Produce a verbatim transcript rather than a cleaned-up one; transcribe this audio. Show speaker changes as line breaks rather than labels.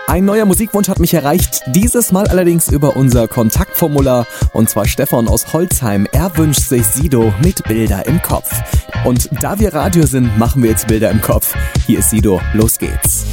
Ein neuer Musikwunsch hat mich erreicht, dieses Mal allerdings über unser Kontaktformular, und zwar Stefan aus Holzheim. Er wünscht sich Sido mit Bilder im Kopf. Und da wir Radio sind, machen wir jetzt Bilder im Kopf. Hier ist Sido, los geht's.